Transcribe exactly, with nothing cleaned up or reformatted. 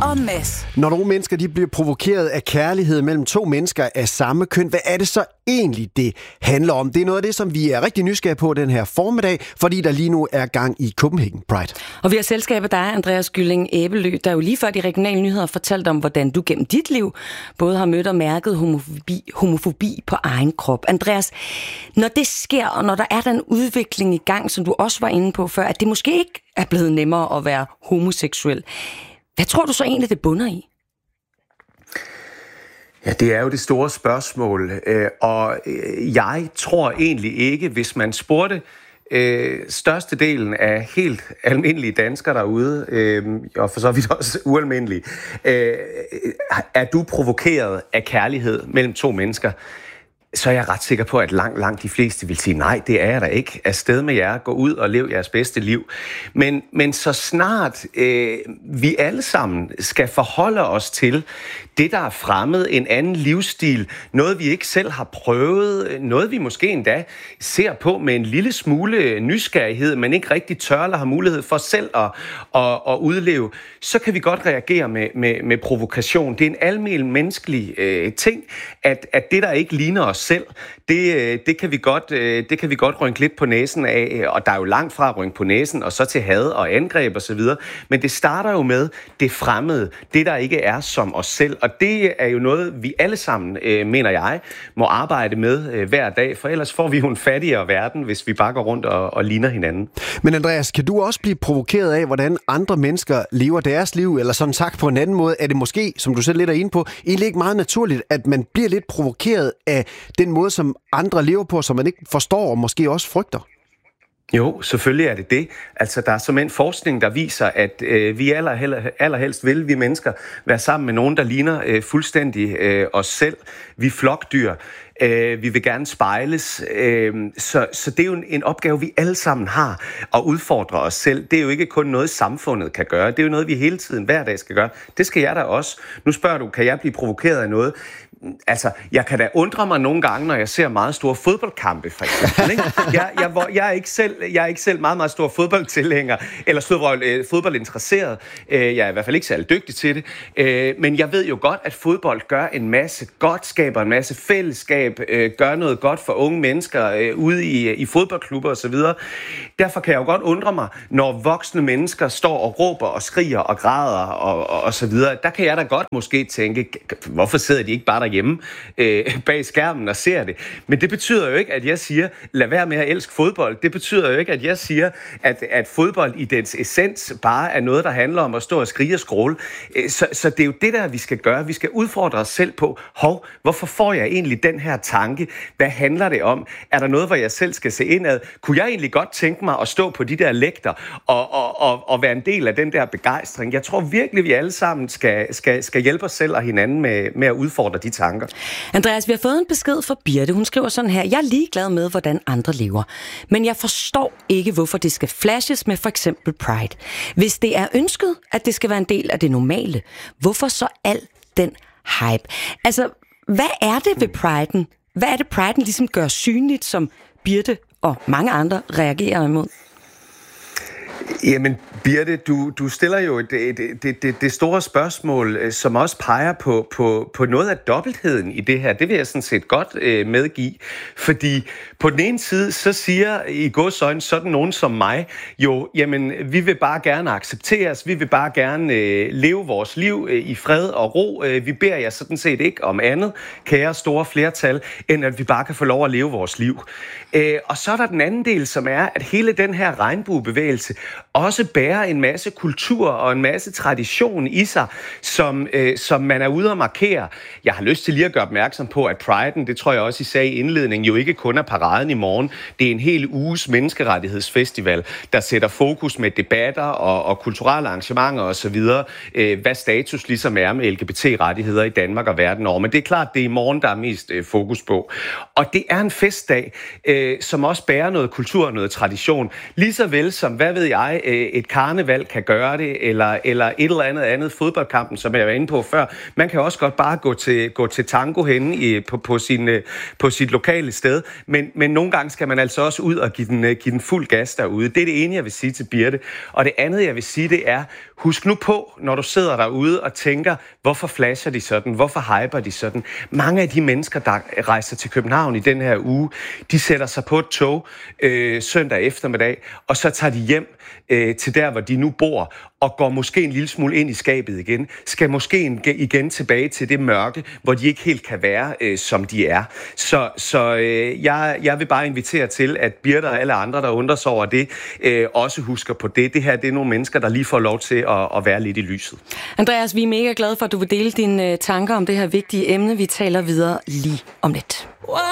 og Mads. Når nogle mennesker de bliver provokeret af kærlighed mellem to mennesker af samme køn, hvad er det så egentlig, det handler om? Det er noget af det, som vi er rigtig nysgerrige på den her formiddag, fordi der lige nu er gang i Copenhagen Pride. Og vi har selskabet dig, Andreas Gylling Æbelø, der jo lige før de regionale nyheder fortalte om, hvordan du gennem dit liv både har mødt og mærket homofobi, homofobi på egen krop. Andreas, når det sker, og når der er den udvikling i gang, som du også var inde på før, at det måske ikke er blevet nemmere at være homoseksuel, hvad tror du så egentlig, det bunder i? Ja, det er jo det store spørgsmål, og jeg tror egentlig ikke, hvis man spurgte øh, størstedelen af helt almindelige danskere derude, øh, og for så vidt også ualmindelige, øh, er du provokeret af kærlighed mellem to mennesker, så er jeg ret sikker på, at langt, langt de fleste vil sige, nej, det er jeg da ikke. Afsted med jer, gå ud og lev jeres bedste liv. Men, men så snart øh, vi alle sammen skal forholde os til det, der er fremmed, en anden livsstil, noget vi ikke selv har prøvet, noget vi måske endda ser på med en lille smule nysgerrighed, men ikke rigtig tør eller har mulighed for selv at, at, at udleve, så kan vi godt reagere med, med, med provokation. Det er en almen menneskelig øh, ting, at, at det, der ikke ligner os selv, det, det, kan vi godt, det kan vi godt rynke lidt på næsen af, og der er jo langt fra at rynke på næsen, og så til had og angreb osv., men det starter jo med det fremmede, det der ikke er som os selv, og det er jo noget, vi alle sammen, mener jeg, må arbejde med hver dag, for ellers får vi jo en fattigere verden, hvis vi bare går rundt og, og ligner hinanden. Men Andreas, kan du også blive provokeret af, hvordan andre mennesker lever deres liv, eller sådan sagt på en anden måde, er det måske, som du selv lidt er inde på, egentlig ikke meget naturligt, at man bliver lidt provokeret af den måde, som andre lever på, som man ikke forstår og måske også frygter? Jo, selvfølgelig er det det. Altså, der er simpelthen forskning, der viser, at øh, vi aller, allerhelst vil, vi mennesker, være sammen med nogen, der ligner øh, fuldstændig øh, os selv. Vi er flokdyr. Øh, vi vil gerne spejles. Øh, så, så det er jo en, en opgave, vi alle sammen har, at udfordre os selv. Det er jo ikke kun noget, samfundet kan gøre. Det er jo noget, vi hele tiden, hver dag skal gøre. Det skal jeg da også. Nu spørger du, kan jeg blive provokeret af noget? Altså, jeg kan da undre mig nogle gange, når jeg ser meget store fodboldkampe, for eksempel. Ikke? Jeg, jeg, jeg, er ikke selv, jeg er ikke selv meget, meget stor fodboldtilhænger, eller fodbold, fodboldinteresseret. Jeg er i hvert fald ikke særlig dygtig til det. Men jeg ved jo godt, at fodbold gør en masse godt, skaber en masse fællesskab, gør noget godt for unge mennesker ude i, i fodboldklubber osv. Derfor kan jeg jo godt undre mig, når voksne mennesker står og råber og skriger og græder og, og, og så videre. Der kan jeg da godt måske tænke, hvorfor sidder de ikke bare der hjemme øh, bag skærmen og ser det. Men det betyder jo ikke, at jeg siger, lad være med at elske fodbold. Det betyder jo ikke, at jeg siger, at, at fodbold i dens essens bare er noget, der handler om at stå og skrige og skråle. Så, så det er jo det der, vi skal gøre. Vi skal udfordre os selv på, hov, hvorfor får jeg egentlig den her tanke? Hvad handler det om? Er der noget, hvor jeg selv skal se indad? Kunne jeg egentlig godt tænke mig at stå på de der lægter og, og, og, og være en del af den der begejstring? Jeg tror virkelig, vi alle sammen skal, skal, skal hjælpe os selv og hinanden med, med at udfordre de tanker. Andreas, vi har fået en besked fra Birte. Hun skriver sådan her: jeg er ligeglad med, hvordan andre lever. Men jeg forstår ikke, hvorfor det skal flashes med for eksempel Pride. Hvis det er ønsket, at det skal være en del af det normale, hvorfor så al den hype? Altså, hvad er det ved Pride'en? Hvad er det, Pride'en ligesom gør synligt, som Birte og mange andre reagerer imod? Jamen, Birte, du, du stiller jo det, det, det, det store spørgsmål, som også peger på, på, på noget af dobbeltheden i det her. Det vil jeg sådan set godt øh, medgive. Fordi på den ene side, så siger i godsøjne sådan nogen som mig, jo, jamen, vi vil bare gerne accepteres, vi vil bare gerne øh, leve vores liv øh, i fred og ro. Øh, vi beder jer sådan set ikke om andet, kære store flertal, end at vi bare kan få lov at leve vores liv. Øh, og så er der den anden del, som er, at hele den her regnbuebevægelse også bærer en masse kultur og en masse tradition i sig, som, øh, som man er ude at markere. Jeg har lyst til lige at gøre opmærksom på, at Pride'en, det tror jeg også, I sagde i indledningen, jo ikke kun er paraden i morgen. Det er en hel uges menneskerettighedsfestival, der sætter fokus med debatter og, og kulturelle arrangementer osv., øh, hvad status ligesom er med L G B T-rettigheder i Danmark og verden over. Men det er klart, det er i morgen, der er mest øh, fokus på. Og det er en festdag, øh, som også bærer noget kultur og noget tradition. Lige så vel som, hvad ved jeg, et karneval kan gøre det, eller, eller et eller andet andet fodboldkampen, som jeg var inde på før. Man kan også godt bare gå til, gå til tango henne i, på, på, sin, på sit lokale sted, men, men nogle gange skal man altså også ud og give den, give den fuld gas derude. Det er det ene, jeg vil sige til Birte. Og det andet, jeg vil sige, det er, husk nu på, når du sidder derude og tænker, hvorfor flasher de sådan, hvorfor hyper de sådan. Mange af de mennesker, der rejser til København i den her uge, de sætter sig på et tog øh, søndag eftermiddag, og så tager de hjem øh, til der, hvor de nu bor, og går måske en lille smule ind i skabet igen, skal måske igen tilbage til det mørke, hvor de ikke helt kan være, øh, som de er. Så, så øh, jeg, jeg vil bare invitere til, at Birte og alle andre, der undrer sig over det, øh, også husker på det. Det her, det er nogle mennesker, der lige får lov til at, at være lidt i lyset. Andreas, vi er mega glade for, at du vil dele dine tanker om det her vigtige emne. Vi taler videre lige om lidt.